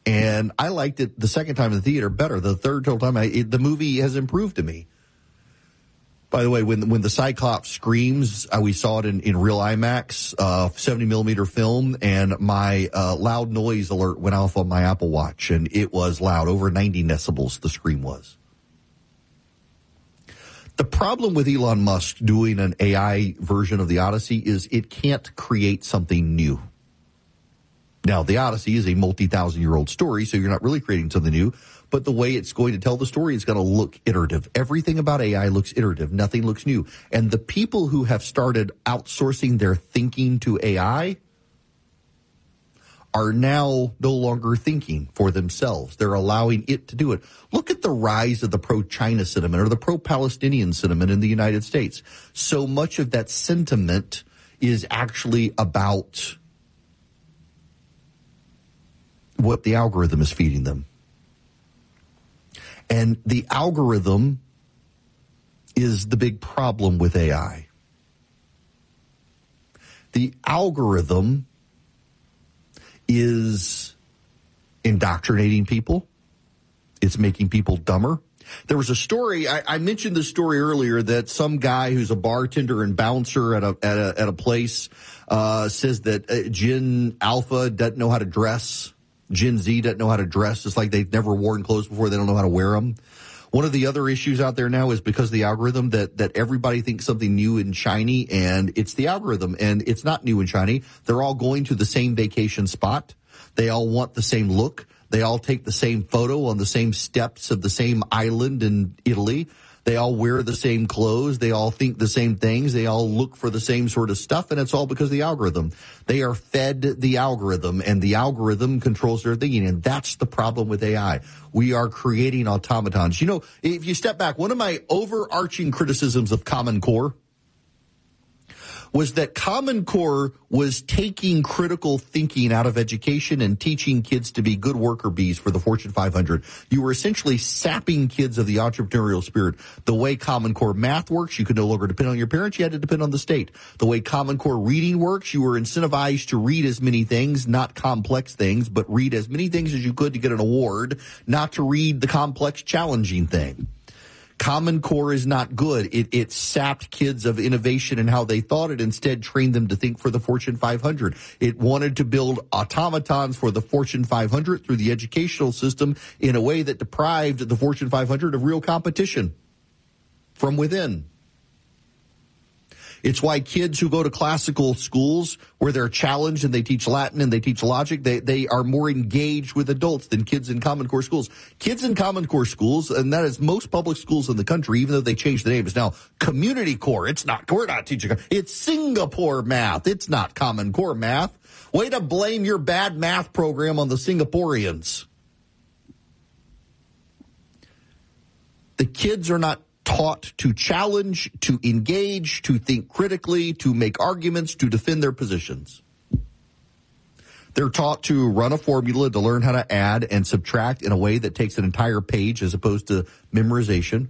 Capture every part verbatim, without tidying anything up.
And I liked it the second time in the theater better. The third total time, I, it, the movie has improved to me. By the way, when when the Cyclops screams, uh, we saw it in, in real IMAX, uh, seventy millimeter film, and my uh, loud noise alert went off on my Apple Watch, and it was loud, over ninety decibels, the scream was. The problem with Elon Musk doing an A I version of the Odyssey is it can't create something new. Now, the Odyssey is a multi-thousand-year-old story, so you're not really creating something new. But the way it's going to tell the story is going to look iterative. Everything about A I looks iterative. Nothing looks new. And the people who have started outsourcing their thinking to A I are now no longer thinking for themselves. They're allowing it to do it. Look at the rise of the pro-China sentiment or the pro-Palestinian sentiment in the United States. So much of that sentiment is actually about what the algorithm is feeding them. And the algorithm is the big problem with A I. The algorithm is indoctrinating people. It's making people dumber. There was a story, I, I mentioned this story earlier, that some guy who's a bartender and bouncer at a at a, at a place uh, says that uh, Gen Alpha doesn't know how to dress. Gen Z doesn't know how to dress. It's like they've never worn clothes before. They don't know how to wear them. One of the other issues out there now is because of the algorithm that, that everybody thinks something new and shiny, and it's the algorithm, and it's not new and shiny. They're all going to the same vacation spot. They all want the same look. They all take the same photo on the same steps of the same island in Italy. They all wear the same clothes. They all think the same things. They all look for the same sort of stuff, and it's all because of the algorithm. They are fed the algorithm, and the algorithm controls their thinking, and that's the problem with A I. We are creating automatons. You know, if you step back, one of my overarching criticisms of Common Core was that Common Core was taking critical thinking out of education and teaching kids to be good worker bees for the Fortune five hundred. You were essentially sapping kids of the entrepreneurial spirit. The way Common Core math works, you could no longer depend on your parents. You had to depend on the state. The way Common Core reading works, you were incentivized to read as many things, not complex things, but read as many things as you could to get an award, not to read the complex, challenging thing. Common Core is not good. It, it sapped kids of innovation and how they thought. It instead trained them to think for the Fortune five hundred. It wanted to build automatons for the Fortune five hundred through the educational system in a way that deprived the Fortune five hundred of real competition from within. It's why kids who go to classical schools where they're challenged and they teach Latin and they teach logic, they, they are more engaged with adults than kids in Common Core schools. Kids in Common Core schools, and that is most public schools in the country, even though they changed the name, is now Community Core. It's not, we're not teaching, it's Singapore math. It's not Common Core math. Way to blame your bad math program on the Singaporeans. The kids are not taught to challenge, to engage, to think critically, to make arguments, to defend their positions. They're taught to run a formula, to learn how to add and subtract in a way that takes an entire page as opposed to memorization,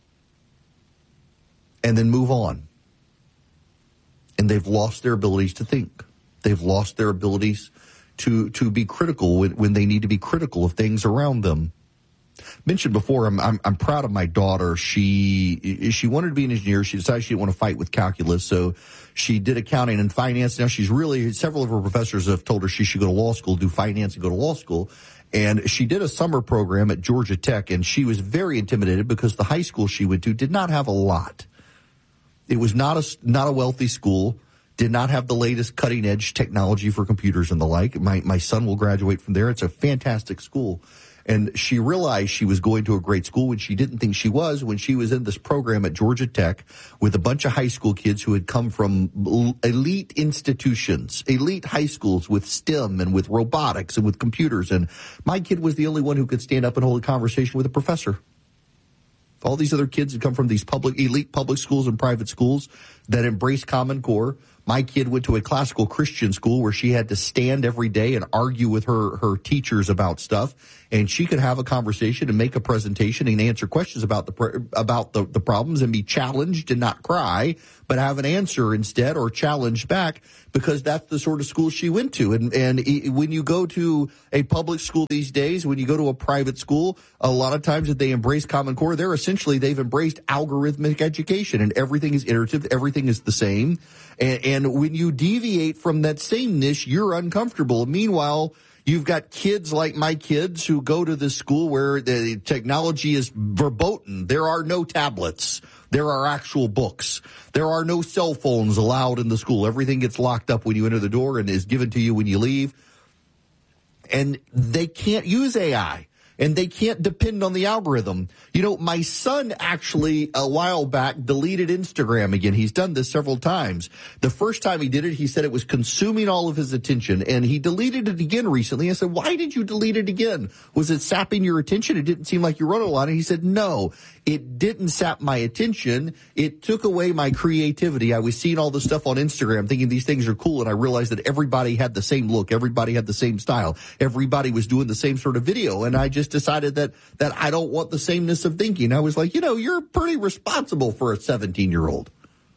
and then move on. And they've lost their abilities to think. They've lost their abilities to, to be critical when, when they need to be critical of things around them. Mentioned before, I'm, I'm I'm proud of my daughter. She she wanted to be an engineer. She decided she didn't want to fight with calculus, so she did accounting and finance. Now she's really, several of her professors have told her she should go to law school, do finance and go to law school. And she did a summer program at Georgia Tech, and she was very intimidated because the high school she went to did not have a lot. It was not a, not a wealthy school, did not have the latest cutting-edge technology for computers and the like. My my son will graduate from there. It's a fantastic school. And she realized she was going to a great school when she didn't think she was, when she was in this program at Georgia Tech with a bunch of high school kids who had come from elite institutions, elite high schools with STEM and with robotics and with computers. And my kid was the only one who could stand up and hold a conversation with a professor. All these other kids had come from these public, elite public schools and private schools that embrace Common Core. My kid went to a classical Christian school where she had to stand every day and argue with her, her teachers about stuff. And she could have a conversation and make a presentation and answer questions about the about the, the problems and be challenged and not cry, but have an answer instead or challenge back, because that's the sort of school she went to. And and when you go to a public school these days, when you go to a private school, a lot of times that they embrace Common Core, they're essentially, they've embraced algorithmic education, and everything is iterative, everything is the same. And, and when you deviate from that sameness, you're uncomfortable. Meanwhile, you've got kids like my kids who go to this school where the technology is verboten. There are no tablets. There are actual books. There are no cell phones allowed in the school. Everything gets locked up when you enter the door and is given to you when you leave. And they can't use A I. And they can't depend on the algorithm. You know, my son actually, a while back, deleted Instagram again. He's done this several times. The first time he did it, he said it was consuming all of his attention, and he deleted it again recently. I said, why did you delete it again? Was it sapping your attention? It didn't seem like you wrote a lot. And he said, no, it didn't sap my attention. It took away my creativity. I was seeing all the stuff on Instagram, thinking these things are cool, and I realized that everybody had the same look. Everybody had the same style. Everybody was doing the same sort of video, and I just decided that that I don't want the sameness of thinking. I was like, you know, you're pretty responsible for a seventeen-year-old.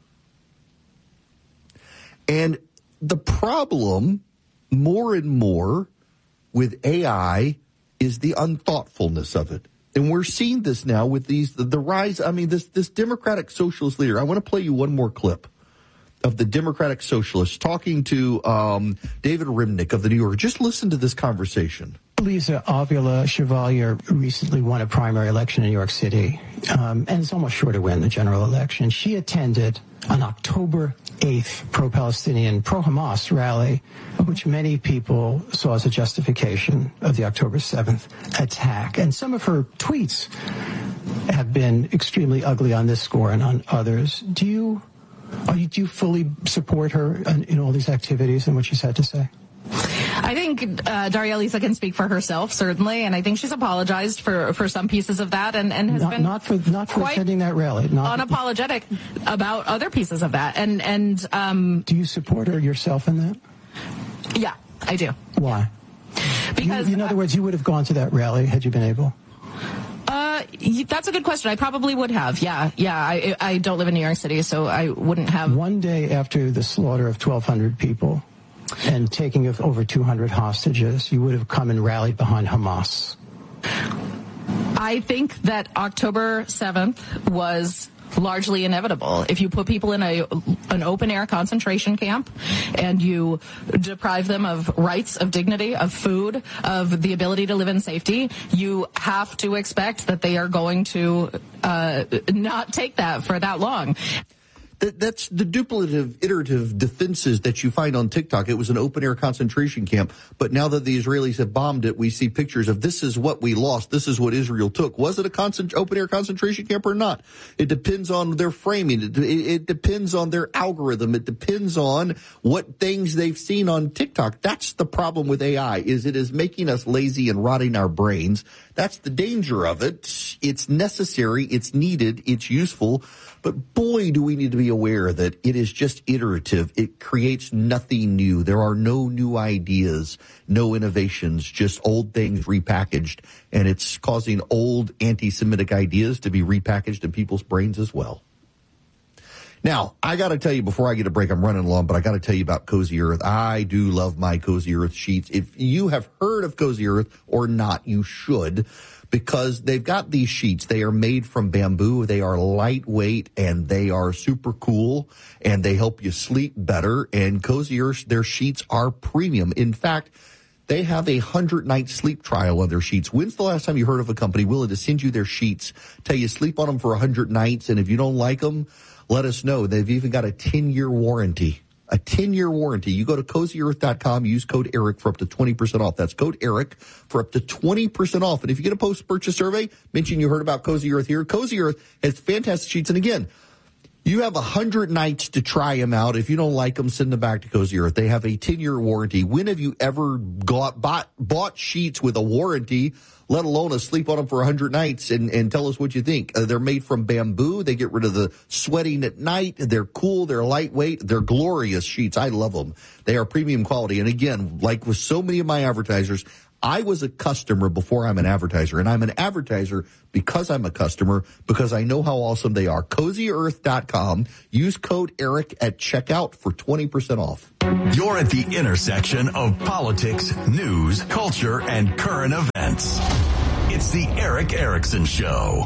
And the problem, more and more, with A I is the unthoughtfulness of it. And we're seeing this now with these, the, the rise, I mean, this, this Democratic socialist leader. I want to play you one more clip of the Democratic socialists talking to um, David Remnick of the New Yorker. Just listen to this conversation. Lisa Avila Chevalier recently won a primary election in New York City, um, and is almost sure to win the general election. She attended on October eighth pro-Palestinian, pro-Hamas rally, which many people saw as a justification of the October seventh attack. And some of her tweets have been extremely ugly on this score and on others. Do you, are you do you fully support her in, in all these activities and what she's had to say? I think uh, Daria Lisa can speak for herself, certainly, and I think she's apologized for, for some pieces of that, and, and has not, been not for not for quite attending that rally, not unapologetic about other pieces of that. And and um, do you support her yourself in that? Yeah, I do. Why? Because you, in other words, you would have gone to that rally had you been able. Uh, that's a good question. I probably would have. Yeah, yeah. I I don't live in New York City, so I wouldn't have. One day after the slaughter of twelve hundred people and taking of over two hundred hostages, you would have come and rallied behind Hamas. I think that October seventh was largely inevitable. If you put people in a an open-air concentration camp and you deprive them of rights, of dignity, of food, of the ability to live in safety, you have to expect that they are going to uh, not take that for that long. That, that's the duplicative, iterative defenses that you find on TikTok. It was an open-air concentration camp, but now that the Israelis have bombed it, we see pictures of this is what we lost, this is what Israel took. Was it a concent- open-air concentration camp or not? It depends on their framing. It, it, it depends on their algorithm. It depends on what things they've seen on TikTok. That's the problem with A I, is it is making us lazy and rotting our brains. That's the danger of it. It's necessary, it's needed, it's useful, but boy, do we need to be aware that it is just iterative. It creates nothing new. There are no new ideas, no innovations, just old things repackaged, and it's causing old anti-Semitic ideas to be repackaged in people's brains as well. Now, I got to tell you, before I get a break, I'm running long, but I got to tell you about Cozy Earth. I do love my Cozy Earth sheets. If you have heard of Cozy Earth or not, you should, because they've got these sheets. They are made from bamboo. They are lightweight and they are super cool and they help you sleep better. And Cozy Earth, their sheets are premium. In fact, they have a hundred-night sleep trial on their sheets. When's the last time you heard of a company willing to send you their sheets, tell you sleep on them for a hundred nights, and if you don't like them, let us know. They've even got a ten-year warranty. A ten-year warranty. You go to cozy earth dot com, use code ERIC for up to twenty percent off. That's code ERIC for up to twenty percent off. And if you get a post-purchase survey, mention you heard about Cozy Earth here. Cozy Earth has fantastic sheets. And again, You have one hundred nights to try them out. If you don't like them, send them back to Cozy Earth. They have a ten-year warranty. When have you ever got bought, bought sheets with a warranty, let alone a sleep on them for one hundred nights, and, and tell us what you think? Uh, they're made from bamboo. They get rid of the sweating at night. They're cool. They're lightweight. They're glorious sheets. I love them. They are premium quality. And again, like with so many of my advertisers, I was a customer before I'm an advertiser, and I'm an advertiser because I'm a customer, because I know how awesome they are. cozy earth dot com. Use code ERIC at checkout for twenty percent off. You're at the intersection of politics, news, culture, and current events. It's the Erick Erickson Show.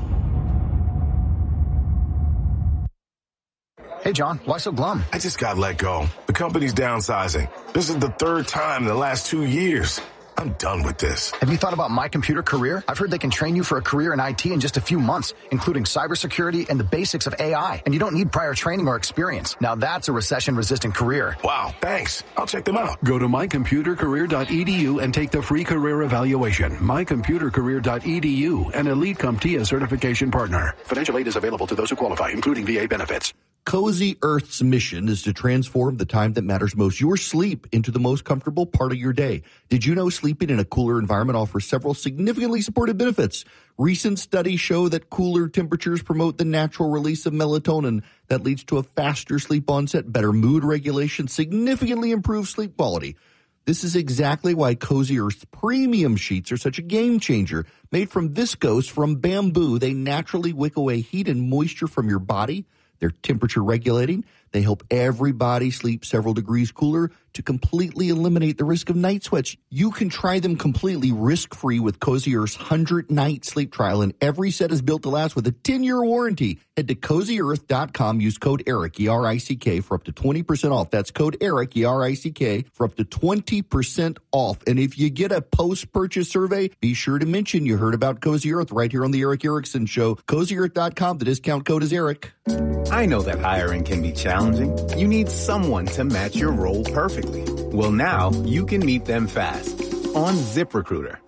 Hey, John, why so glum? I just got let go. The company's downsizing. This is the third time in the last two years. I'm done with this. Have you thought about My Computer Career? I've heard they can train you for a career in I T in just a few months, including cybersecurity and the basics of A I. And you don't need prior training or experience. Now that's a recession-resistant career. Wow, thanks. I'll check them out. Go to my computer career dot e d u and take the free career evaluation. my computer career dot e d u, an Elite CompTIA certification partner. Financial aid is available to those who qualify, including V A benefits. Cozy Earth's mission is to transform the time that matters most, your sleep, into the most comfortable part of your day. Did you know sleeping in a cooler environment offers several significantly supported benefits? Recent studies show that cooler temperatures promote the natural release of melatonin that leads to a faster sleep onset, better mood regulation, significantly improved sleep quality. This is exactly why Cozy Earth's premium sheets are such a game changer. Made from viscose from bamboo, they naturally wick away heat and moisture from your body. They're temperature regulating. They help everybody sleep several degrees cooler to completely eliminate the risk of night sweats. You can try them completely risk-free with Cozy Earth's one hundred night sleep trial, and every set is built to last with a ten-year warranty. Head to cozy earth dot com. Use code ERIC, E R I C K, for up to twenty percent off. That's code ERIC, E R I C K, for up to twenty percent off. And if you get a post-purchase survey, be sure to mention you heard about Cozy Earth right here on the Erick Erickson Show. cozy earth dot com. The discount code is ERIC. I know that hiring can be challenging. You need someone to match your role perfectly. Well, now you can meet them fast on ZipRecruiter.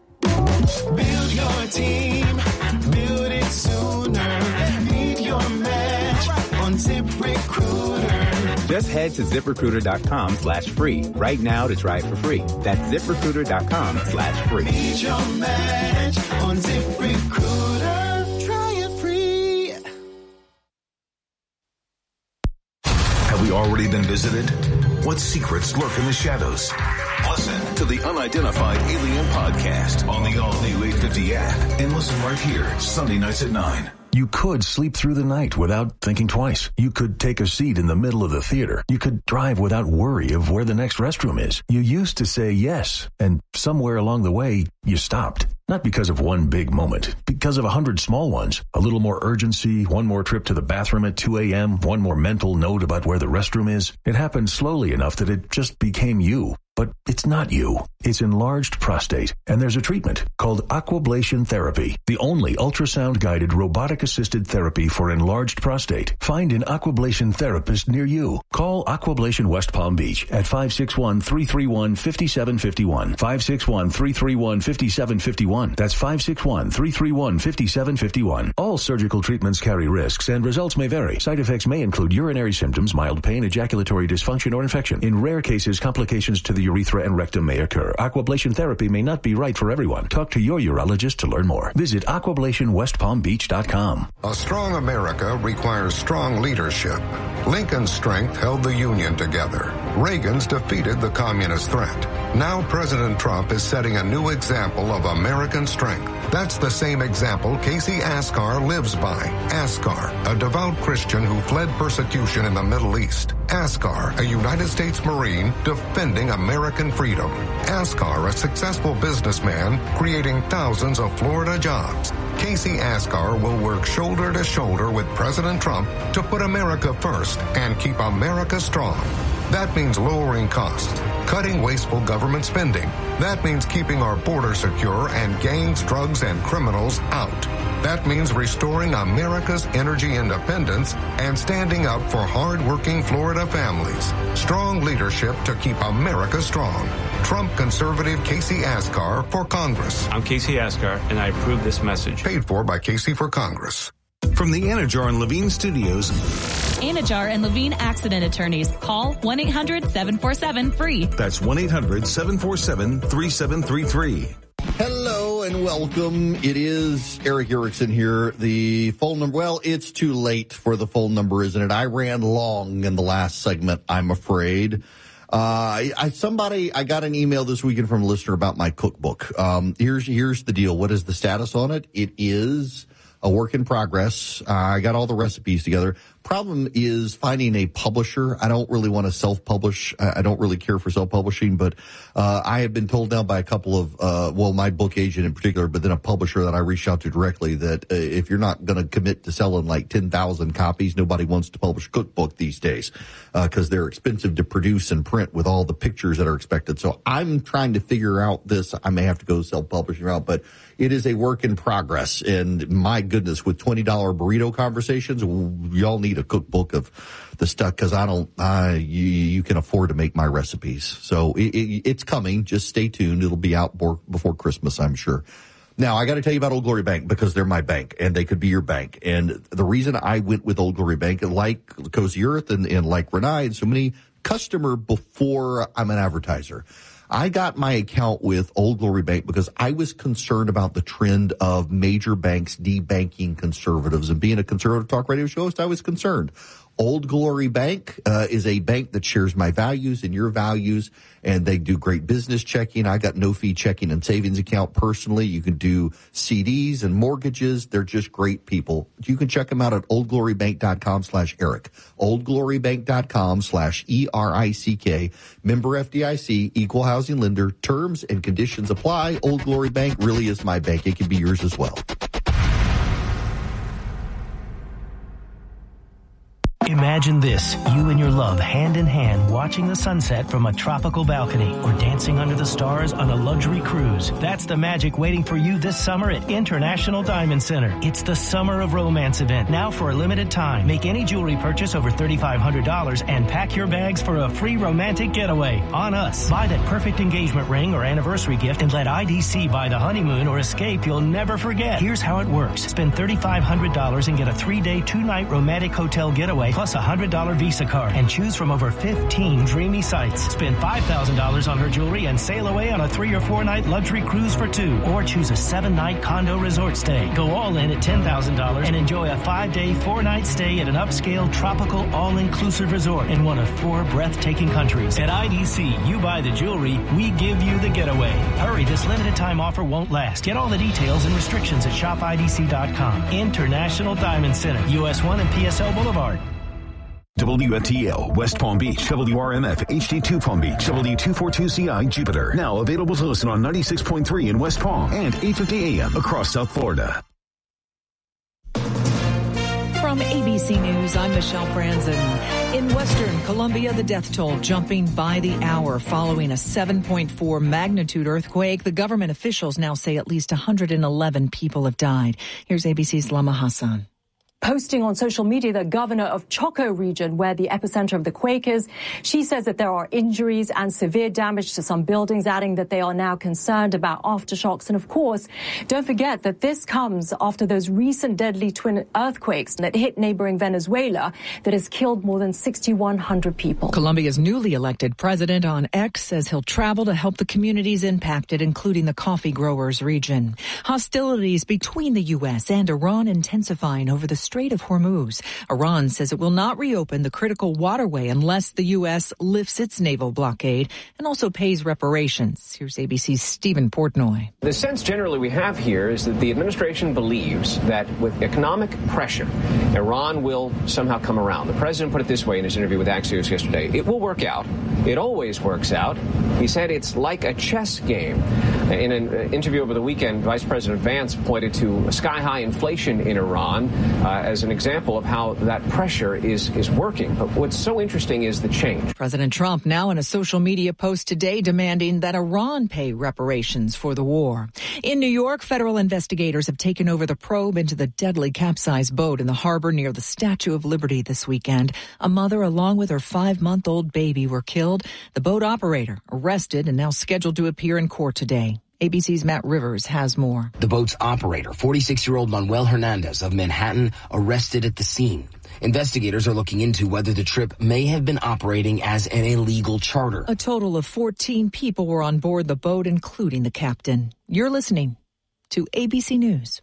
Build your team, build it sooner. Meet your match on ZipRecruiter. Just head to ZipRecruiter dot com slash free right now to try it for free. That's ZipRecruiter dot com slash free. Meet your match on ZipRecruiter. Try it free. Have we already been visited? What secrets lurk in the shadows? Listen to the Unidentified Alien Podcast on the all-new eight fifty app and listen right here, Sunday nights at nine. You could sleep through the night without thinking twice. You could take a seat in the middle of the theater. You could drive without worry of where the next restroom is. You used to say yes, and somewhere along the way, you stopped. Not because of one big moment, because of a hundred small ones. A little more urgency, one more trip to the bathroom at two a.m., one more mental note about where the restroom is. It happened slowly enough that it just became you. But it's not you. It's enlarged prostate, and there's a treatment called Aquablation Therapy, the only ultrasound-guided robotic-assisted therapy for enlarged prostate. Find an Aquablation therapist near you. Call Aquablation West Palm Beach at five six one, three three one, five seven five one, five six one, three three one, five seven five one. That's five six one, three three one, five seven five one. All surgical treatments carry risks, and results may vary. Side effects may include urinary symptoms, mild pain, ejaculatory dysfunction, or infection. In rare cases, complications to the urethra and rectum may occur. Aquablation therapy may not be right for everyone. Talk to your urologist to learn more. Visit aquablation west palm beach dot com. A strong America requires strong leadership. Lincoln's strength held the Union together. Reagan's defeated the communist threat. Now President Trump is setting a new example of American strength. That's the same example Casey Askar lives by. Askar, a devout Christian who fled persecution in the Middle East. Askar, a United States Marine defending American freedom. Askar, a successful businessman creating thousands of Florida jobs. Casey Askar will work shoulder to shoulder with President Trump to put America first and keep America strong. That means lowering costs, cutting wasteful government spending. That means keeping our border secure and gangs, drugs, and criminals out. That means restoring America's energy independence and standing up for hard-working Florida families. Strong leadership to keep America strong. Trump conservative Casey Askar for Congress. I'm Casey Askar, and I approve this message. Paid for by Casey for Congress. From the Anajar and Levine Studios, Anajar and Levine Accident Attorneys. Call one eight hundred seven four seven free. That's one eight hundred seven four seven three seven three three. Hello and welcome. It is Eric Erickson here. The phone number, well, it's too late for the phone number, isn't it? I ran long in the last segment, I'm afraid. Uh, I, I, somebody, I got an email this weekend from a listener about my cookbook. Um, here's, here's the deal. What is the status on it? It is a work in progress. Uh, I got all the recipes together. Problem is finding a publisher. I don't really want to self-publish. I, I don't really care for self-publishing, but uh, I have been told now by a couple of, uh, well, my book agent in particular, but then a publisher that I reached out to directly that uh, if you're not going to commit to selling like ten thousand copies, nobody wants to publish a cookbook these days because uh, they're expensive to produce and print with all the pictures that are expected. So I'm trying to figure out this. I may have to go self-publishing route, but it is a work in progress. And my goodness, with twenty dollar burrito conversations, y'all need a cookbook of the stuff because I don't, uh, you, you can afford to make my recipes. So it, it, it's coming. Just stay tuned. It'll be out before, before Christmas, I'm sure. Now, I got to tell you about Old Glory Bank because they're my bank and they could be your bank. And the reason I went with Old Glory Bank, like Cozy Earth and, and like Renai and so many customer before I'm an advertiser. I got my account with Old Glory Bank because I was concerned about the trend of major banks debanking conservatives. And being a conservative talk radio show host, I was concerned. Old Glory Bank uh, is a bank that shares my values and your values, and they do great business checking. I got no-fee checking and savings account personally. You can do C Ds and mortgages. They're just great people. You can check them out at oldglorybank.com slash Eric. oldglorybank.com slash E R I C K. Member F D I C, equal housing lender. Terms and conditions apply. Old Glory Bank really is my bank. It can be yours as well. Imagine this, you and your love hand in hand watching the sunset from a tropical balcony or dancing under the stars on a luxury cruise. That's the magic waiting for you this summer at International Diamond Center. It's the Summer of Romance event, now for a limited time. Make any jewelry purchase over three thousand five hundred dollars and pack your bags for a free romantic getaway on us. Buy that perfect engagement ring or anniversary gift and let I D C buy the honeymoon or escape you'll never forget. Here's how it works. Spend three thousand five hundred dollars and get a three-day, two-night romantic hotel getaway plus a one hundred dollars Visa card and choose from over fifteen dreamy sites. Spend five thousand dollars on her jewelry and sail away on a three or four night luxury cruise for two, or choose a seven night condo resort stay. Go all in at ten thousand dollars and enjoy a five day, four night stay at an upscale tropical all-inclusive resort in one of four breathtaking countries. At I D C, you buy the jewelry, we give you the getaway. Hurry, this limited time offer won't last. Get all the details and restrictions at shop I D C dot com. International Diamond Center, U S one and P S L Boulevard. W F T L, West Palm Beach, W R M F, H D two Palm Beach, W two forty-two C I, Jupiter. Now available to listen on ninety-six point three in West Palm and eight fifty A M across South Florida. From A B C News, I'm Michelle Franzen. In Western Colombia, the death toll jumping by the hour following a seven point four magnitude earthquake. The government officials now say at least one hundred eleven people have died. Here's A B C's Lama Hassan. Posting on social media, the governor of Choco region, where the epicenter of the quake is, she says that there are injuries and severe damage to some buildings, adding that they are now concerned about aftershocks. And of course, don't forget that this comes after those recent deadly twin earthquakes that hit neighboring Venezuela that has killed more than six thousand one hundred people. Colombia's newly elected president on X says he'll travel to help the communities impacted, including the coffee growers region. Hostilities between the U S and Iran intensifying over the Strait of Hormuz. Iran says it will not reopen the critical waterway unless the U S lifts its naval blockade and also pays reparations. Here's A B C's Stephen Portnoy. The sense generally we have here is that the administration believes that with economic pressure, Iran will somehow come around. The president put it this way in his interview with Axios yesterday. It will work out. It always works out. He said it's like a chess game. In an interview over the weekend, Vice President Vance pointed to sky-high inflation in Iran uh, as an example of how that pressure is, is working. But what's so interesting is the change. President Trump now in a social media post today demanding that Iran pay reparations for the war. In New York, federal investigators have taken over the probe into the deadly capsized boat in the harbor near the Statue of Liberty this weekend. A mother along with her five-month-old baby were killed. The boat operator arrested and now scheduled to appear in court today. A B C's Matt Rivers has more. The boat's operator, forty-six-year-old Manuel Hernandez of Manhattan, arrested at the scene. Investigators are looking into whether the trip may have been operating as an illegal charter. A total of fourteen people were on board the boat, including the captain. You're listening to A B C News.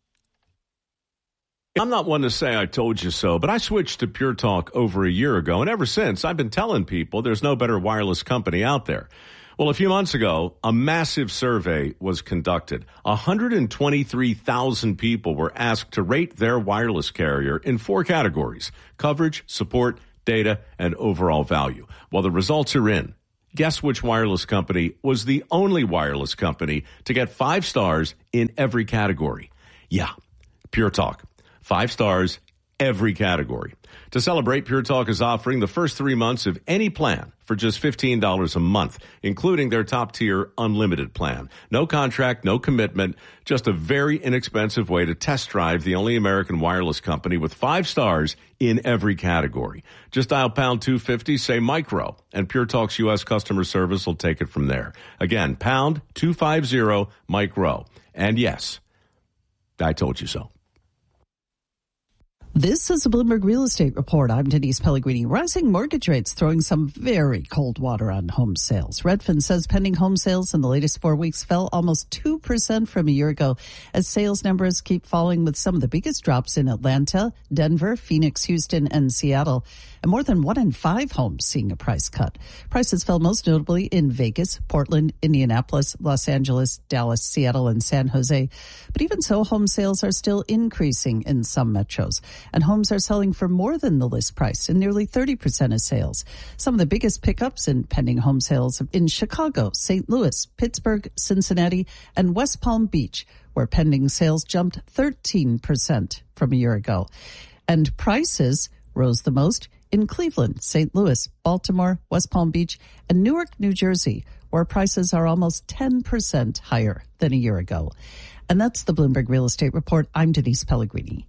I'm not one to say I told you so, but I switched to Pure Talk over a year ago, and ever since, I've been telling people there's no better wireless company out there. Well, a few months ago, a massive survey was conducted. one hundred twenty-three thousand people were asked to rate their wireless carrier in four categories: coverage, support, data, and overall value. Well, the results are in. Guess which wireless company was the only wireless company to get five stars in every category? Yeah, Pure Talk. Five stars, every category. To celebrate, Pure Talk is offering the first three months of any plan for just fifteen dollars a month, including their top-tier unlimited plan. No contract, no commitment, just a very inexpensive way to test drive the only American wireless company with five stars in every category. Just dial pound two fifty, say micro, and Pure Talk's U S customer service will take it from there. Again, pound two fifty, micro. And yes, I told you so. This is a Bloomberg Real Estate Report. I'm Denise Pellegrini. Rising mortgage rates throwing some very cold water on home sales. Redfin says pending home sales in the latest four weeks fell almost two percent from a year ago as sales numbers keep falling, with some of the biggest drops in Atlanta, Denver, Phoenix, Houston, and Seattle. And more than one in five homes seeing a price cut. Prices fell most notably in Vegas, Portland, Indianapolis, Los Angeles, Dallas, Seattle, and San Jose. But even so, home sales are still increasing in some metros. And homes are selling for more than the list price in nearly thirty percent of sales. Some of the biggest pickups in pending home sales in Chicago, Saint Louis, Pittsburgh, Cincinnati, and West Palm Beach, where pending sales jumped thirteen percent from a year ago. And prices rose the most in Cleveland, Saint Louis, Baltimore, West Palm Beach, and Newark, New Jersey, where prices are almost ten percent higher than a year ago. And that's the Bloomberg Real Estate Report. I'm Denise Pellegrini.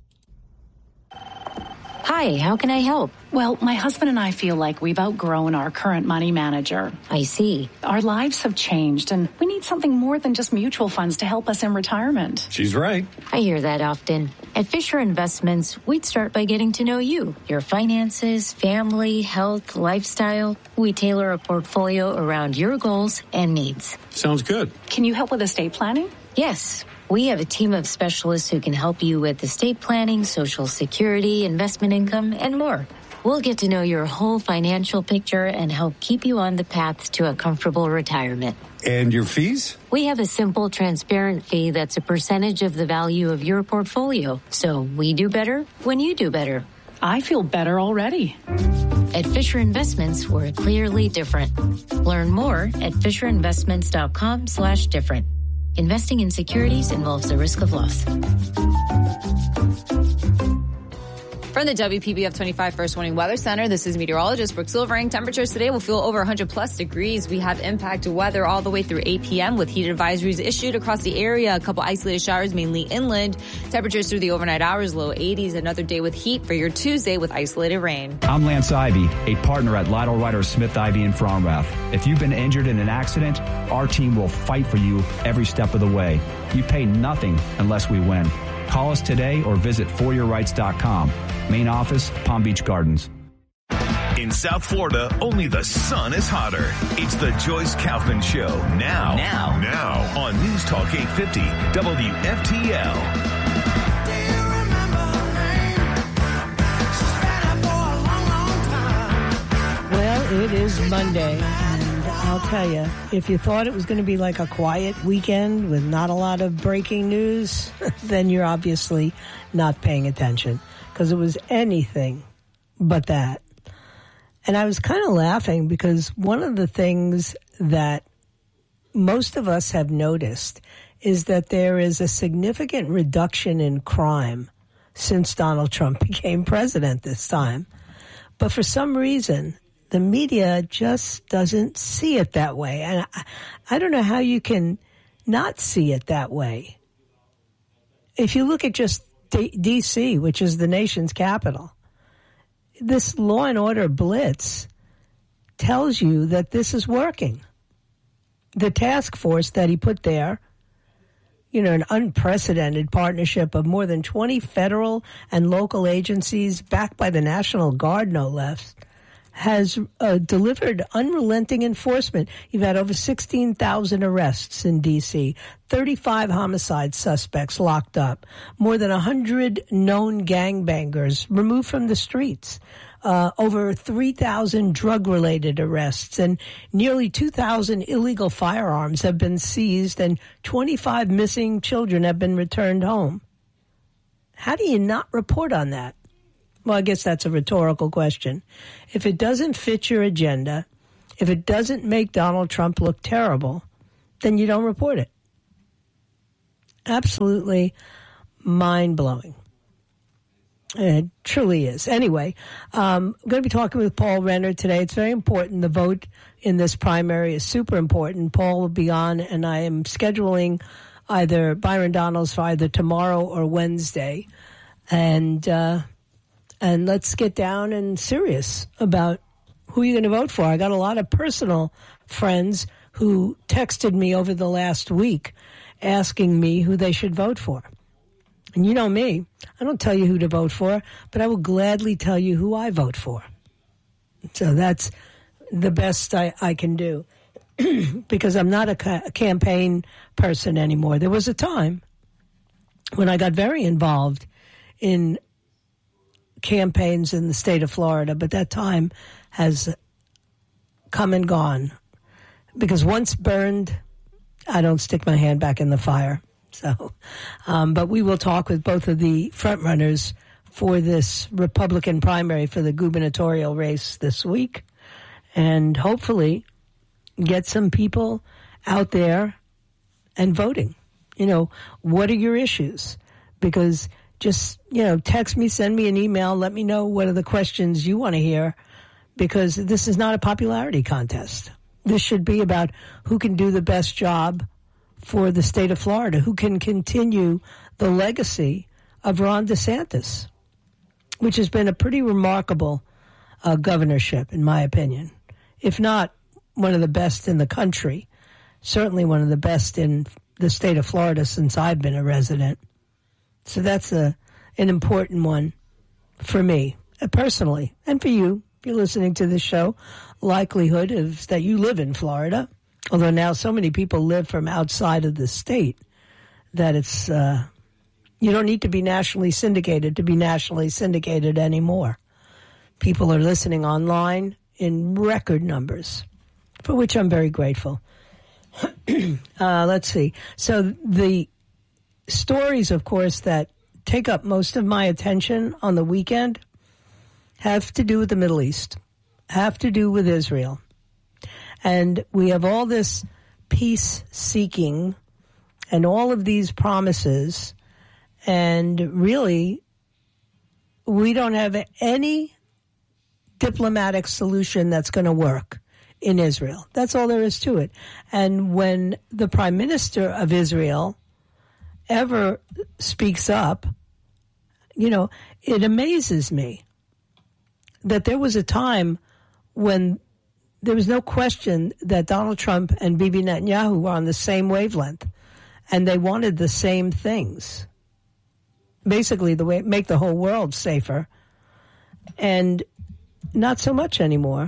Hi, how can I help? Well, my husband and I feel like we've outgrown our current money manager. I see. Our lives have changed, and we need something more than just mutual funds to help us in retirement. She's right. I hear that often. At Fisher Investments, we'd start by getting to know you, your finances, family, health, lifestyle. We tailor a portfolio around your goals and needs. Sounds good. Can you help with estate planning? Yes. We have a team of specialists who can help you with estate planning, Social Security, investment income, and more. We'll get to know your whole financial picture and help keep you on the path to a comfortable retirement. And your fees? We have a simple, transparent fee that's a percentage of the value of your portfolio. So we do better when you do better. I feel better already. At Fisher Investments, we're clearly different. Learn more at fisherinvestments.com slash different. Investing in securities involves the risk of loss. From the W P B F twenty-five First Warning Weather Center, this is meteorologist Brooke Silvering. Temperatures today will feel over one hundred plus degrees. We have impact weather all the way through eight p.m. with heat advisories issued across the area. A couple isolated showers, mainly inland. Temperatures through the overnight hours, low eighties. Another day with heat for your Tuesday with isolated rain. I'm Lance Ivy, a partner at Lytle Ryder Smith Ivy in Fromrath. If you've been injured in an accident, our team will fight for you every step of the way. You pay nothing unless we win. Call us today or visit for your rights dot com. Main office, Palm Beach Gardens. In South Florida, only the sun is hotter. It's the Joyce Kaufman Show now. Now. Now on News Talk eight fifty W F T L. Well, it is Monday, and I'll tell you, if you thought it was going to be like a quiet weekend with not a lot of breaking news, then you're obviously not paying attention, because it was anything but that. And I was kind of laughing because one of the things that most of us have noticed is that there is a significant reduction in crime since Donald Trump became president this time. But for some reason, the media just doesn't see it that way. And I, I don't know how you can not see it that way. If you look at just D C, which is the nation's capital, this law and order blitz tells you that this is working. the task force that he put there, you know, an unprecedented partnership of more than twenty federal and local agencies backed by the National Guard, no less, has uh, delivered unrelenting enforcement. You've had over sixteen thousand arrests in D C, thirty-five homicide suspects locked up, more than one hundred known gangbangers removed from the streets, uh, over three thousand drug-related arrests, and nearly two thousand illegal firearms have been seized, and twenty-five missing children have been returned home. How do you not report on that? Well, I guess that's a rhetorical question. If it doesn't fit your agenda, if it doesn't make Donald Trump look terrible, then you don't report it. Absolutely mind-blowing. It truly is. Anyway, um, I'm going to be talking with Paul Renner today. It's very important. The vote in this primary is super important. Paul will be on, and I am scheduling either Byron Donalds for either tomorrow or Wednesday. And... Uh, And let's get down and serious about who you're going to vote for. I got a lot of personal friends who texted me over the last week asking me who they should vote for. And you know me, I don't tell you who to vote for, but I will gladly tell you who I vote for. So that's the best I, I can do because I'm not a, ca- a campaign person anymore. There was a time when I got very involved in campaigns in the state of Florida, but that time has come and gone because once burned, I don't stick my hand back in the fire. So, um, but we will talk with both of the front runners for this Republican primary for the gubernatorial race this week and hopefully get some people out there and voting. You know, what are your issues? Because just, you know, text me, send me an email, let me know what are the questions you want to hear, because this is not a popularity contest. This should be about who can do the best job for the state of Florida, who can continue the legacy of Ron DeSantis, which has been a pretty remarkable uh, governorship, in my opinion. If not one of the best in the country, certainly one of the best in the state of Florida since I've been a resident. So that's a, an important one for me, uh, personally, and for you, if you're listening to this show. Likelihood is that you live in Florida, although now so many people live from outside of the state that it's uh, you don't need to be nationally syndicated to be nationally syndicated anymore. People are listening online in record numbers, for which I'm very grateful. uh, let's see. So the stories, of course, that take up most of my attention on the weekend have to do with the Middle East, have to do with Israel. And we have all this peace-seeking and all of these promises, and really, we don't have any diplomatic solution that's going to work in Israel. That's all there is to it. And when the Prime Minister of Israel ever speaks up, you know, it amazes me that there was a time when there was no question that Donald Trump and Bibi Netanyahu were on the same wavelength and they wanted the same things. Basically, the way make the whole world safer, and not so much anymore.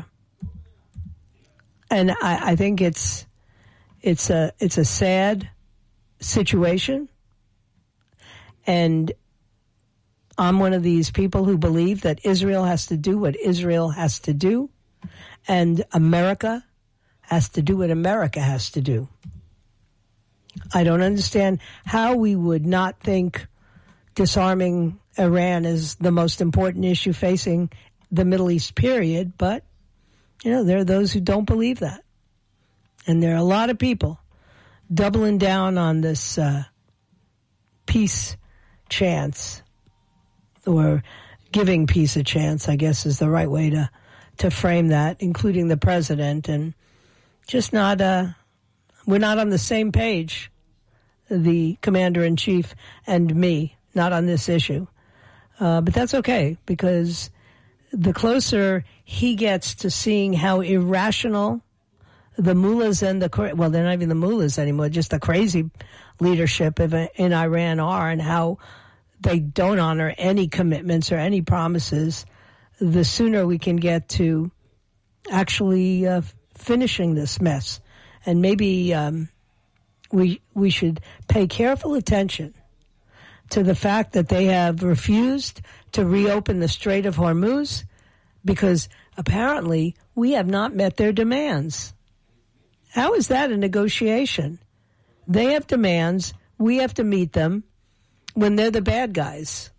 And I, I think it's it's a it's a sad situation. And I'm one of these people who believe that Israel has to do what Israel has to do, and America has to do what America has to do. I don't understand how we would not think disarming Iran is the most important issue facing the Middle East, period, but, you know, there are those who don't believe that. And there are a lot of people doubling down on this uh, peace chance, or giving peace a chance, I guess is the right way to, to frame that, including the president, and just not, uh, we're not on the same page, the commander-in-chief and me, not on this issue. Uh, but that's okay, because the closer he gets to seeing how irrational the mullahs and the, well, they're not even the mullahs anymore, just the crazy leadership of, in Iran are, and how they don't honor any commitments or any promises, the sooner we can get to actually uh, finishing this mess. And maybe um, we we should pay careful attention to the fact that they have refused to reopen the Strait of Hormuz, because apparently we have not met their demands. How is that a negotiation? They have demands, we have to meet them when they're the bad guys.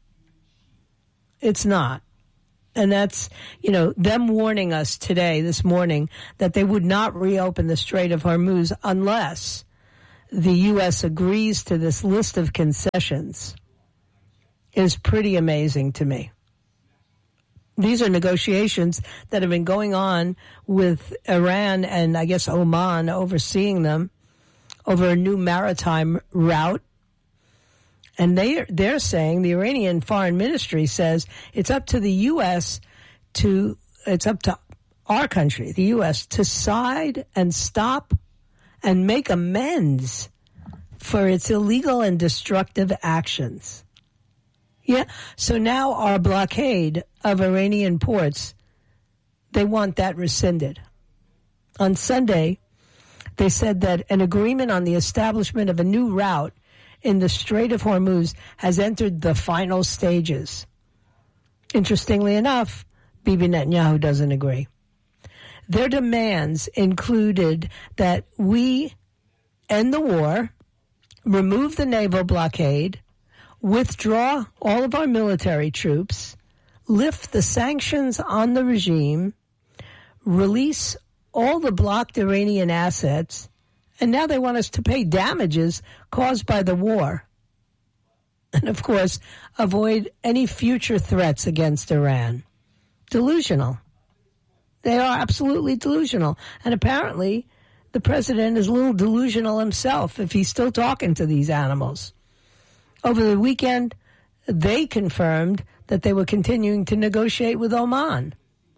It's not. And that's, you know, them warning us today, this morning, that they would not reopen the Strait of Hormuz unless the U S agrees to this list of concessions is pretty amazing to me. These are negotiations that have been going on with Iran and, I guess, Oman overseeing them over a new maritime route. And they, they're saying, the Iranian Foreign Ministry says, it's up to the U S to, it's up to our country, the U S, to side and stop and make amends for its illegal and destructive actions. Yeah, so now our blockade of Iranian ports, they want that rescinded. On Sunday, they said that an agreement on the establishment of a new route in the Strait of Hormuz has entered the final stages. Interestingly enough, Bibi Netanyahu doesn't agree. Their demands included that we end the war, remove the naval blockade, withdraw all of our military troops, lift the sanctions on the regime, release all the blocked Iranian assets, and now they want us to pay damages caused by the war. And, of course, avoid any future threats against Iran. Delusional. They are absolutely delusional. And apparently, the president is a little delusional himself if he's still talking to these animals. Over the weekend, they confirmed that they were continuing to negotiate with Oman.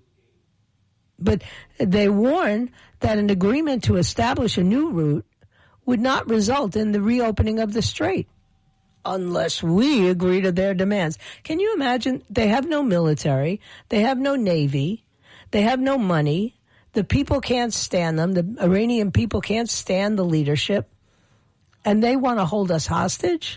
But they warn that an agreement to establish a new route would not result in the reopening of the strait unless we agree to their demands. Can you imagine? They have no military. They have no navy. They have no money. The people can't stand them. The Iranian people can't stand the leadership. And they want to hold us hostage?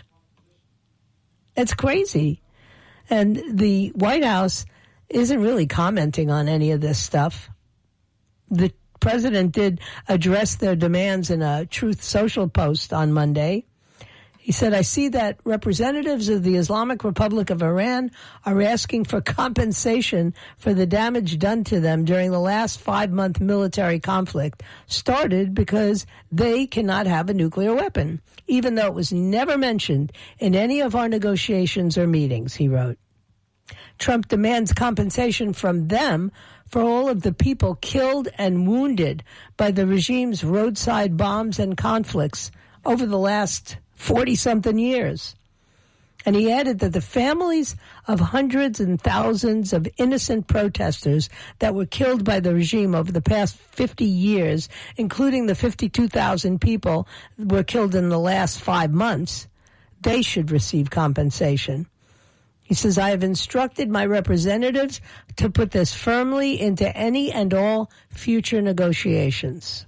It's crazy. And the White House isn't really commenting on any of this stuff. The president did address their demands in a Truth Social post on Monday. He said, I see that representatives of the Islamic Republic of Iran are asking for compensation for the damage done to them during the last five-month military conflict, started because they cannot have a nuclear weapon, even though it was never mentioned in any of our negotiations or meetings, he wrote. Trump demands compensation from them for all of the people killed and wounded by the regime's roadside bombs and conflicts over the last forty-something years. And he added that the families of hundreds and thousands of innocent protesters that were killed by the regime over the past fifty years, including the fifty-two thousand people who were killed in the last five months, they should receive compensation. He says, I have instructed my representatives to put this firmly into any and all future negotiations.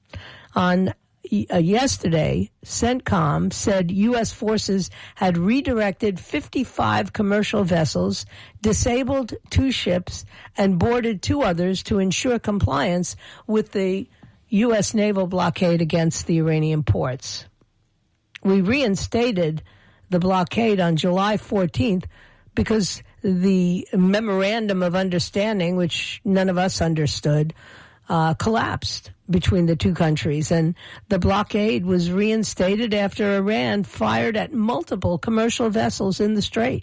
On uh, yesterday, CENTCOM said U S forces had redirected fifty-five commercial vessels, disabled two ships, and boarded two others to ensure compliance with the U S naval blockade against the Iranian ports. We reinstated the blockade on July fourteenth because the memorandum of understanding, which none of us understood, uh, collapsed between the two countries. And the blockade was reinstated after Iran fired at multiple commercial vessels in the strait.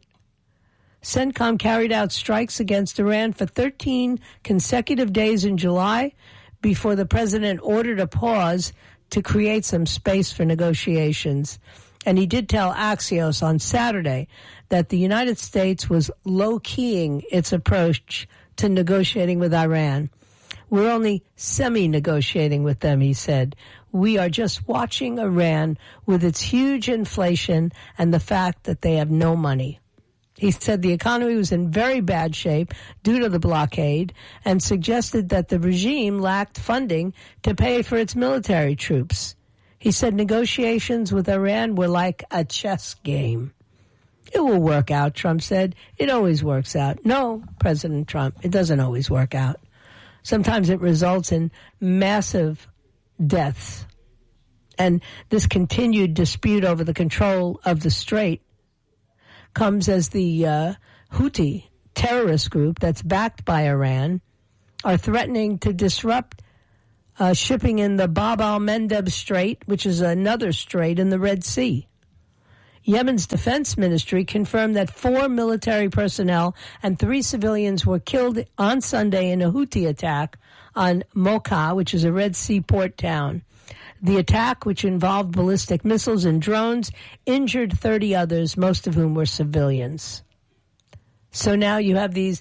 CENTCOM carried out strikes against Iran for thirteen consecutive days in July before the president ordered a pause to create some space for negotiations. And he did tell Axios on Saturday that the United States was low-keying its approach to negotiating with Iran. We're only semi-negotiating with them, he said. We are just watching Iran with its huge inflation and the fact that they have no money. He said the economy was in very bad shape due to the blockade and suggested that the regime lacked funding to pay for its military troops. He said negotiations with Iran were like a chess game. It will work out, Trump said. It always works out. No, President Trump, it doesn't always work out. Sometimes it results in massive deaths. And this continued dispute over the control of the strait comes as the uh, Houthi terrorist group that's backed by Iran are threatening to disrupt uh, shipping in the Bab al-Mandeb Strait, which is another strait in the Red Sea. Yemen's defense ministry confirmed that four military personnel and three civilians were killed on Sunday in a Houthi attack on Mocha, which is a Red Sea port town. The attack, which involved ballistic missiles and drones, injured thirty others, most of whom were civilians. So now you have these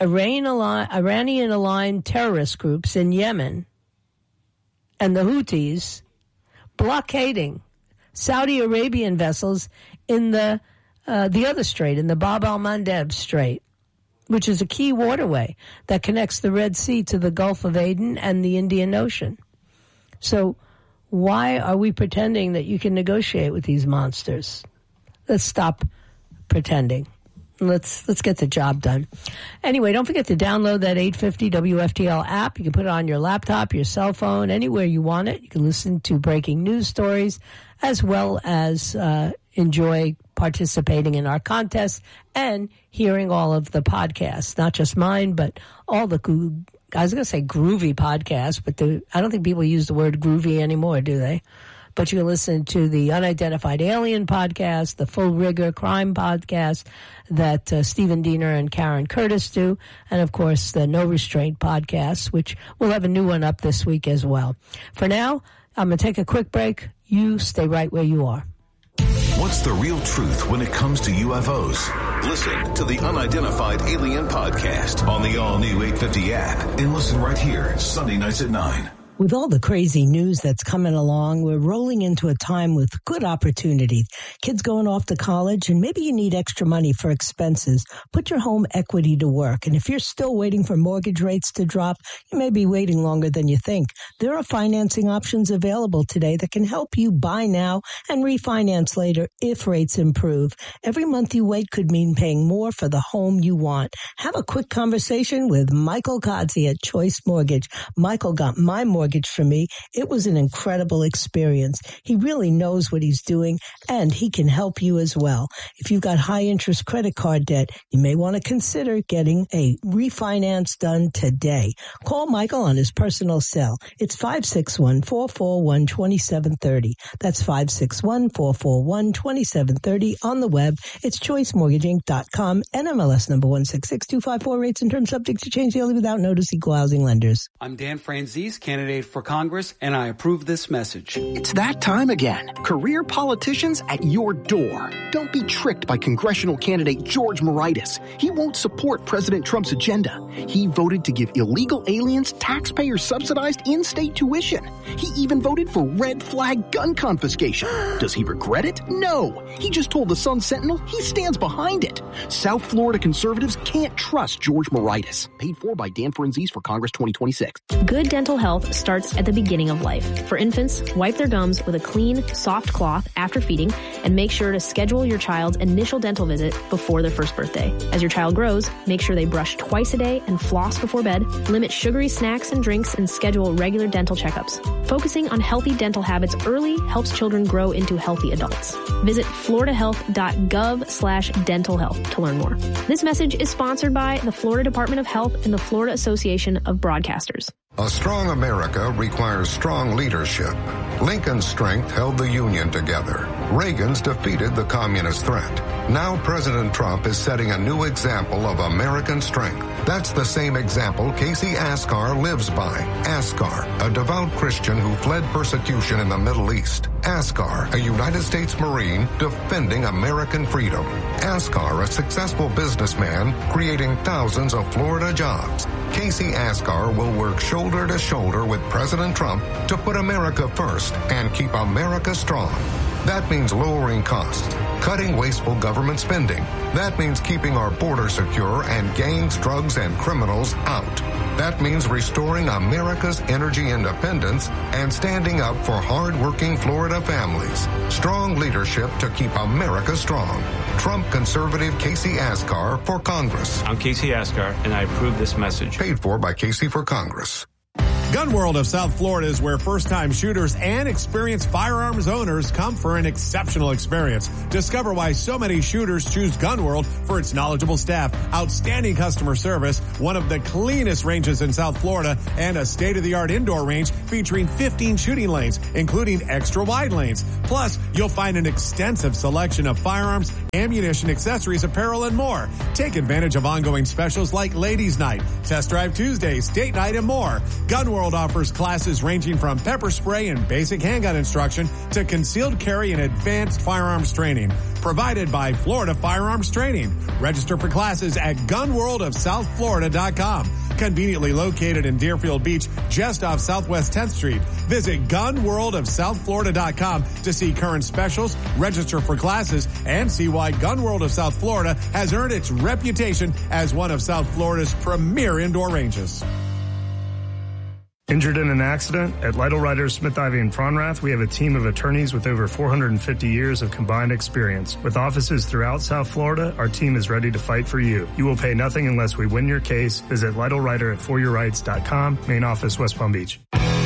Iranian-aligned terrorist groups in Yemen and the Houthis blockading Saudi Arabian vessels in the uh, the other strait, in the Bab al-Mandeb Strait, which is a key waterway that connects the Red Sea to the Gulf of Aden and the Indian Ocean. So why are we pretending that you can negotiate with these monsters? Let's stop pretending. Let's let's get the job done. Anyway, don't forget to download that eight fifty W F T L app. You can put it on your laptop, your cell phone, anywhere you want it. You can listen to breaking news stories as well as uh, enjoy participating in our contests and hearing all of the podcasts, not just mine, but all the, I was going to say groovy podcasts, but the, I don't think people use the word groovy anymore, do they? But you can listen to the Unidentified Alien podcast, the Full Rigor Crime podcast that uh, Stephen Diener and Karen Curtis do, and, of course, the No Restraint podcast, which we'll have a new one up this week as well. For now, I'm going to take a quick break. You stay right where you are. What's the real truth when it comes to U F Os? Listen to the Unidentified Alien Podcast on the all-new eight fifty app and listen right here, Sunday nights at nine. With all the crazy news that's coming along, we're rolling into a time with good opportunities. Kids going off to college, and maybe you need extra money for expenses. Put your home equity to work. And if you're still waiting for mortgage rates to drop, you may be waiting longer than you think. There are financing options available today that can help you buy now and refinance later if rates improve. Every month you wait could mean paying more for the home you want. Have a quick conversation with Michael Kodzi at Choice Mortgage. Michael got my mortgage for me. It was an incredible experience. He really knows what he's doing, and he can help you as well. If you've got high interest credit card debt, you may want to consider getting a refinance done today. Call Michael on his personal cell. It's five six one, four four one, two seven three zero. That's five six one, four four one, two seven three zero. On the web, it's choice mortgage inc dot com. N M L S number one six six two five four. Rates and terms subject to change daily without notice. Equal housing lenders. I'm Dan Franzese, candidate for Congress, and I approve this message. It's that time again. Career politicians at your door. Don't be tricked by congressional candidate George Moraitis. He won't support President Trump's agenda. He voted to give illegal aliens taxpayer-subsidized in-state tuition. He even voted for red flag gun confiscation. Does he regret it? No. He just told the Sun Sentinel he stands behind it. South Florida conservatives can't trust George Moraitis. Paid for by Dan Franzese for Congress twenty twenty-six. Good dental health starts at the beginning of life. For infants, wipe their gums with a clean, soft cloth after feeding, and make sure to schedule your child's initial dental visit before their first birthday. As your child grows, make sure they brush twice a day and floss before bed, limit sugary snacks and drinks, and schedule regular dental checkups. Focusing on healthy dental habits early helps children grow into healthy adults. Visit floridahealth.gov slash dental health to learn more. This message is sponsored by the Florida Department of Health and the Florida Association of Broadcasters. A strong America requires strong leadership. Lincoln's strength held the Union together. Reagan's defeated the communist threat. Now President Trump is setting a new example of American strength. That's the same example Casey Askar lives by. Askar, a devout Christian who fled persecution in the Middle East. Askar, a United States Marine defending American freedom. Askar, a successful businessman creating thousands of Florida jobs. Casey Askar will work shoulder to shoulder with President Trump to put America first and keep America strong. That means lowering costs, cutting wasteful government spending. That means keeping our border secure and gangs, drugs, and criminals out. That means restoring America's energy independence and standing up for hard-working Florida families. Strong leadership to keep America strong. Trump conservative Casey Askar for Congress. I'm Casey Askar, and I approve this message. Paid for by Casey for Congress. Gun World of South Florida is where first-time shooters and experienced firearms owners come for an exceptional experience. Discover why so many shooters choose Gun World for its knowledgeable staff, outstanding customer service, one of the cleanest ranges in South Florida, and a state-of-the-art indoor range featuring fifteen shooting lanes, including extra wide lanes. Plus, you'll find an extensive selection of firearms, ammunition, accessories, apparel, and more. Take advantage of ongoing specials like Ladies Night, Test Drive Tuesdays, Date Night, and more. Gun World offers classes ranging from pepper spray and basic handgun instruction to concealed carry and advanced firearms training. Provided by Florida Firearms Training. Register for classes at gun world of south florida dot com. Conveniently located in Deerfield Beach, just off Southwest tenth Street. Visit gun world of south florida dot com to see current specials, register for classes, and see why Gun World of South Florida has earned its reputation as one of South Florida's premier indoor ranges. Injured in an accident? At Lytle Writers, Smith, Ivey, and Fronrath, we have a team of attorneys with over four hundred fifty years of combined experience. With offices throughout South Florida, our team is ready to fight for you. You will pay nothing unless we win your case. Visit Lytle Writer at for your rights dot com. Main office, West Palm Beach.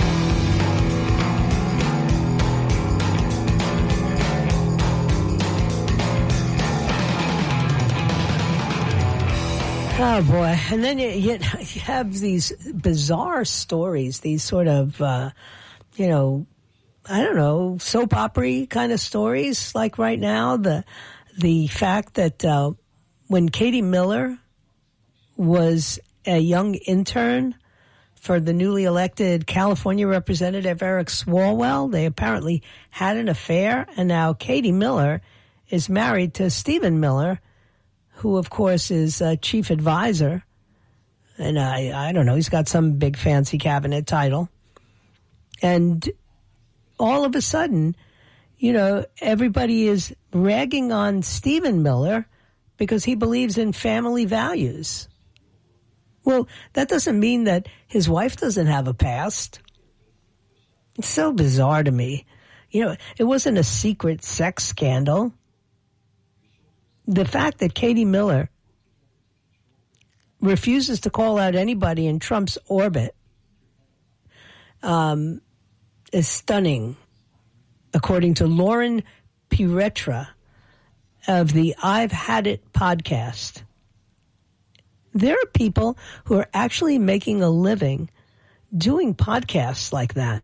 Oh, boy. And then you, you have these bizarre stories, these sort of, uh, you know, I don't know, soap opera kind of stories. Like right now, the the fact that uh, when Katie Miller was a young intern for the newly elected California Representative Eric Swalwell, they apparently had an affair. And now Katie Miller is married to Stephen Miller, who, of course, is a chief advisor. And I, I don't know, he's got some big fancy cabinet title. And all of a sudden, you know, everybody is ragging on Stephen Miller because he believes in family values. Well, that doesn't mean that his wife doesn't have a past. It's so bizarre to me. You know, it wasn't a secret sex scandal. The fact that Katie Miller refuses to call out anybody in Trump's orbit um, is stunning, according to Lauren Piretra of the I've Had It podcast. There are people who are actually making a living doing podcasts like that.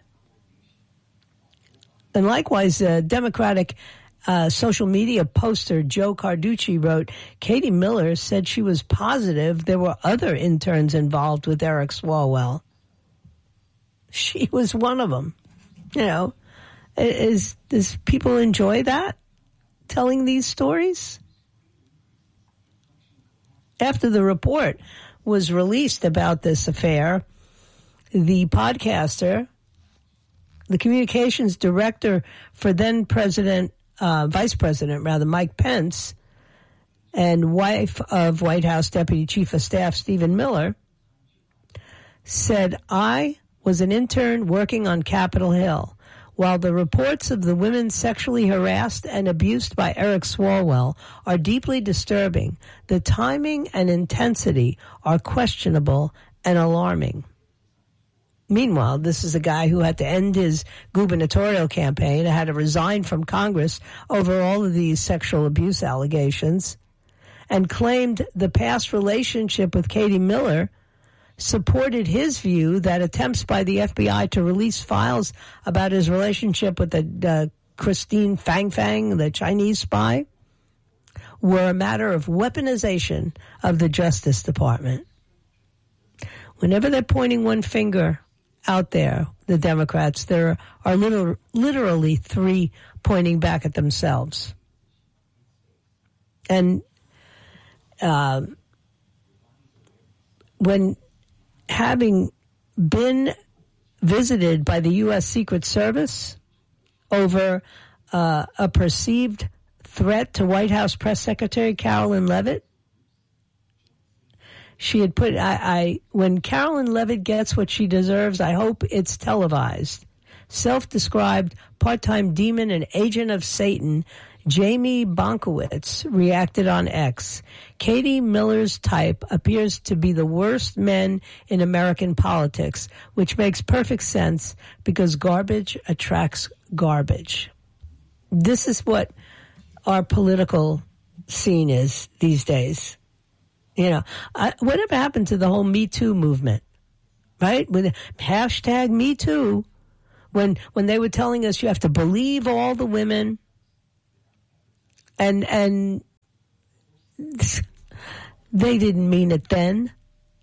And likewise, uh, Democratic Uh, social media poster Joe Carducci wrote, Katie Miller said she was positive there were other interns involved with Eric Swalwell. She was one of them. You know, is, does people enjoy that? Telling these stories? After the report was released about this affair, the podcaster, the communications director for then President Uh, Vice President, rather, Mike Pence, and wife of White House Deputy Chief of Staff Stephen Miller, said, I was an intern working on Capitol Hill. While the reports of the women sexually harassed and abused by Eric Swalwell are deeply disturbing, the timing and intensity are questionable and alarming. Meanwhile, this is a guy who had to end his gubernatorial campaign, had to resign from Congress over all of these sexual abuse allegations, and claimed the past relationship with Katie Miller supported his view that attempts by the F B I to release files about his relationship with the uh, Christine Fang Fang, the Chinese spy, were a matter of weaponization of the Justice Department. Whenever they're pointing one finger out there, the Democrats, there are little, literally three pointing back at themselves. And uh, when having been visited by the U S Secret Service over uh, a perceived threat to White House Press Secretary Carolyn Leavitt. She had put, I, I when Carolyn Leavitt gets what she deserves, I hope it's televised. Self-described part-time demon and agent of Satan, Jamie Bonkowitz reacted on X. Katie Miller's type appears to be the worst men in American politics, which makes perfect sense because garbage attracts garbage. This is what our political scene is these days. You know, I, whatever happened to the whole Me Too movement, right? With hashtag Me Too, when when they were telling us you have to believe all the women, and and they didn't mean it then.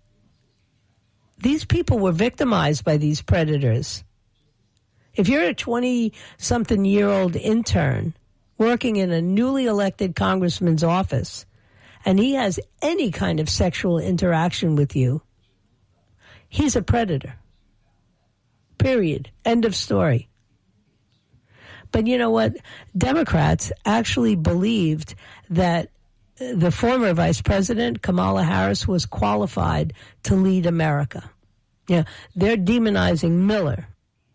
These people were victimized by these predators. If you're a twenty-something-year-old intern working in a newly elected congressman's office, and he has any kind of sexual interaction with you, he's a predator. Period. End of story. But you know what? Democrats actually believed that the former Vice President, Kamala Harris, was qualified to lead America. Yeah, they're demonizing Miller.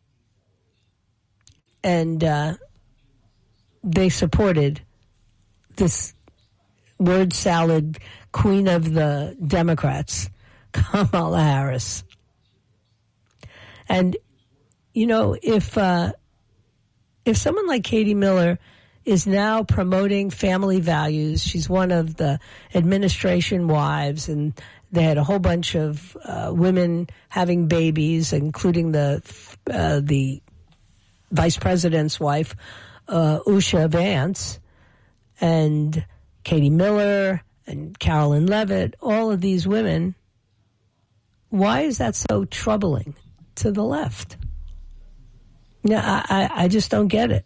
And uh, they supported this word salad queen of the Democrats, Kamala Harris. And, you know, if uh, if someone like Katie Miller is now promoting family values, she's one of the administration wives, and they had a whole bunch of uh, women having babies, including the uh, the vice president's wife, uh, Usha Vance, and Katie Miller and Carolyn Leavitt, all of these women. Why is that so troubling to the left? No, I, I, I just don't get it.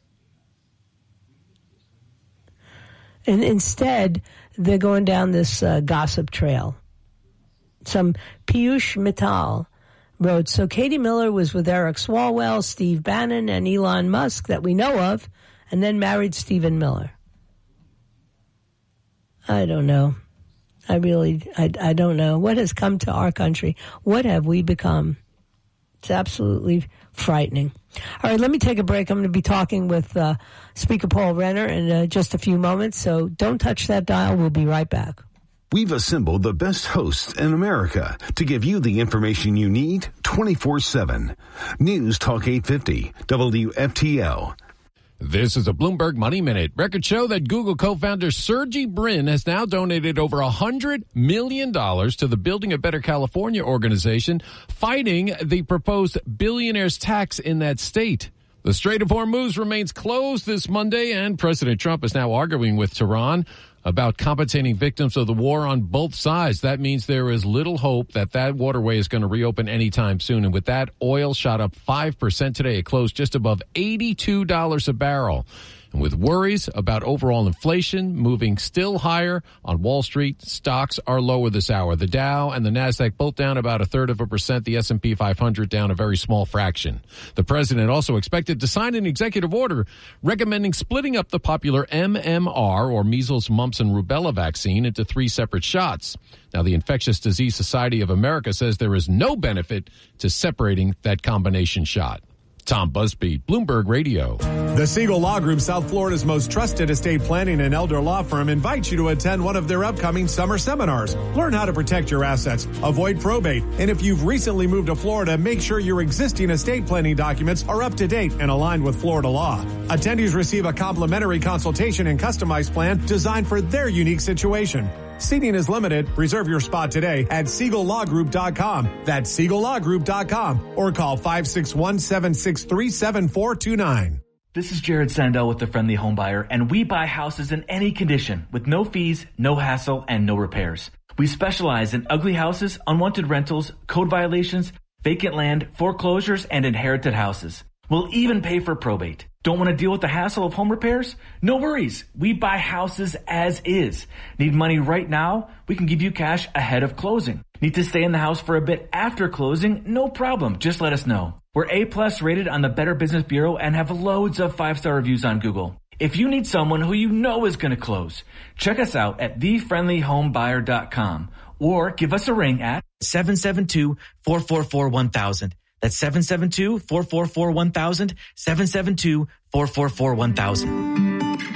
And instead, they're going down this uh, gossip trail. Some Piyush Mittal wrote, so Katie Miller was with Eric Swalwell, Steve Bannon, and Elon Musk that we know of, and then married Stephen Miller. I don't know. I really, I, I don't know. What has come to our country? What have we become? It's absolutely frightening. All right, let me take a break. I'm going to be talking with uh, Speaker Paul Renner in uh, just a few moments, so don't touch that dial. We'll be right back. We've assembled the best hosts in America to give you the information you need twenty-four seven. News Talk eight fifty, W F T L. This is a Bloomberg Money Minute. Records show that Google co-founder Sergey Brin has now donated over one hundred million dollars to the Building a Better California organization fighting the proposed billionaires tax in that state. The Strait of Hormuz remains closed this Monday, and President Trump is now arguing with Tehran about compensating victims of the war on both sides. That means there is little hope that that waterway is going to reopen anytime soon. And with that, oil shot up five percent today. It closed just above eighty-two dollars a barrel. And with worries about overall inflation moving still higher on Wall Street, stocks are lower this hour. The Dow and the Nasdaq both down about a third of a percent. The S and P five hundred down a very small fraction. The president also expected to sign an executive order recommending splitting up the popular M M R, or measles, mumps, and rubella vaccine, into three separate shots. Now, the Infectious Disease Society of America says there is no benefit to separating that combination shot. Tom Busby, Bloomberg Radio. The Siegel Law Group, South Florida's most trusted estate planning and elder law firm, invites you to attend one of their upcoming summer seminars. Learn how to protect your assets, avoid probate, and if you've recently moved to Florida, make sure your existing estate planning documents are up to date and aligned with Florida law. Attendees receive a complimentary consultation and customized plan designed for their unique situation. Seating is limited. Reserve your spot today at Siegel Law Group dot com. That's Siegel Law Group dot com, or call five six one, seven six three, seven four two nine. This is Jared Sandell with The Friendly Homebuyer, and we buy houses in any condition with no fees, no hassle, and no repairs. We specialize in ugly houses, unwanted rentals, code violations, vacant land, foreclosures, and inherited houses. We'll even pay for probate. Don't want to deal with the hassle of home repairs? No worries. We buy houses as is. Need money right now? We can give you cash ahead of closing. Need to stay in the house for a bit after closing? No problem. Just let us know. We're A-plus rated on the Better Business Bureau and have loads of five-star reviews on Google. If you need someone who you know is going to close, check us out at the friendly home buyer dot com or give us a ring at seven seven two, four four four, one thousand. That's seven seven two, four four four, one thousand, seven seven two, four four four, one thousand.